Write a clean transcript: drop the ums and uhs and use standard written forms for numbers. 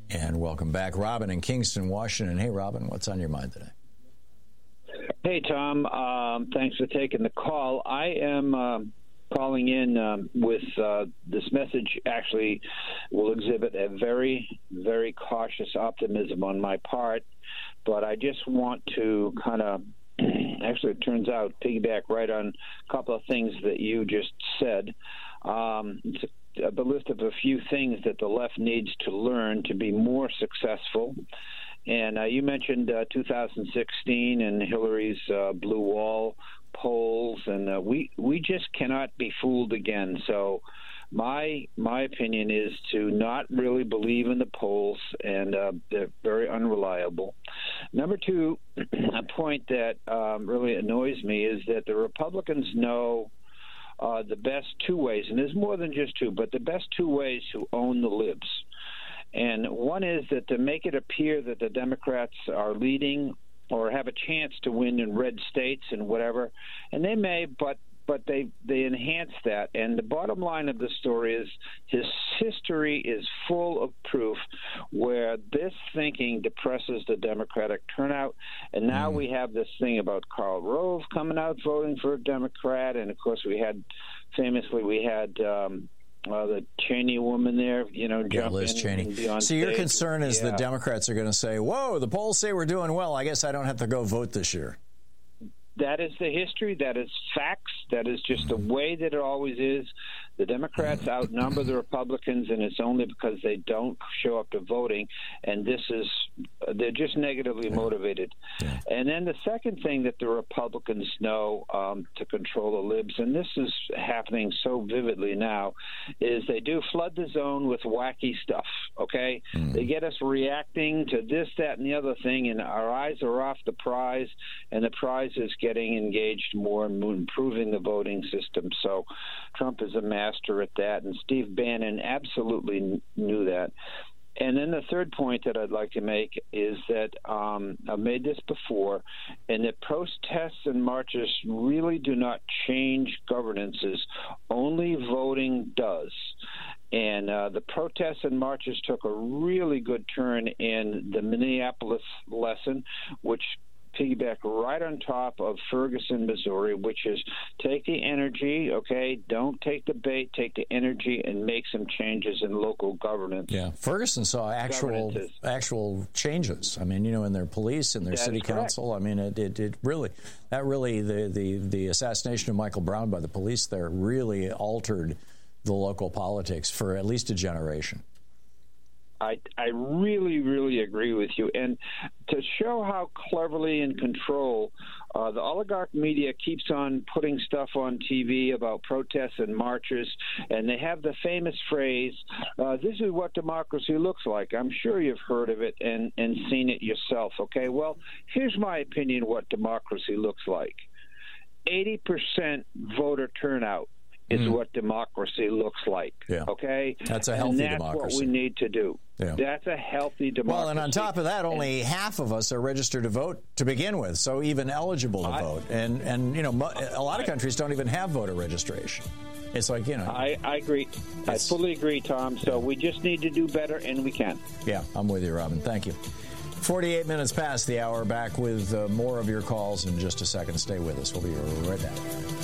And welcome back, Robin in Kingston, Washington. Hey, Robin, what's on your mind today? Hey, Tom. Thanks for taking the call. I am calling in with this message actually will exhibit a very, very cautious optimism on my part, but I just want to kind of actually, it turns out, piggyback right on a couple of things that you just said. It's the list of a few things that the left needs to learn to be more successful. And you mentioned 2016 and Hillary's blue wall polls, and we just cannot be fooled again. So my opinion is to not really believe in the polls, and they're very unreliable. Number two, a point that really annoys me is that the Republicans know the best two ways, and there's more than just two, but the best two ways to own the libs. And one is that to make it appear that the Democrats are leading or have a chance to win in red states and whatever, and they may, but they enhance that. And the bottom line of the story is his history is full of proof where this thinking depresses the Democratic turnout. And now we have this thing about Karl Rove coming out voting for a Democrat. And, of course, we had the Cheney woman there, jump Liz in Cheney. and be on So your stage. concern is the Democrats are going to say, whoa, the polls say we're doing well. I guess I don't have to go vote this year. That is the history. That is facts. That is just the way that it always is. The Democrats outnumber the Republicans, and it's only because they don't show up to voting. And they're just negatively motivated. Yeah. And then the second thing that the Republicans know to control the libs, and this is happening so vividly now, is they do flood the zone with wacky stuff, okay? They get us reacting to this, that, and the other thing, and our eyes are off the prize, and the prize is getting engaged more and improving the voting system. So Trump is a master at that, and Steve Bannon absolutely knew that. And then the third point that I'd like to make is that I've made this before, and that protests and marches really do not change governances. Only voting does. And the protests and marches took a really good turn in the Minneapolis lesson, which piggyback right on top of Ferguson, Missouri, which is take the energy, okay, don't take the bait, take the energy and make some changes in local governance. Yeah, Ferguson saw actual changes. I mean, in their police and their city council. I mean, it really the assassination of Michael Brown by the police there really altered the local politics for at least a generation. I really, really agree with you. And to show how cleverly in control the oligarch media keeps on putting stuff on TV about protests and marches, and they have the famous phrase, this is what democracy looks like. I'm sure you've heard of it and seen it yourself, okay? Well, here's my opinion what democracy looks like. 80% voter turnout is what democracy looks like, okay? That's a healthy democracy. And that's what we need to do. Yeah. That's a healthy democracy. Well, and on top of that, only half of us are registered to vote to begin with, so even eligible to vote. And a lot of countries don't even have voter registration. It's like, I agree. I fully agree, Tom. So we just need to do better, and we can. Yeah, I'm with you, Robin. Thank you. 48 minutes past the hour. Back with more of your calls in just a second. Stay with us. We'll be right back.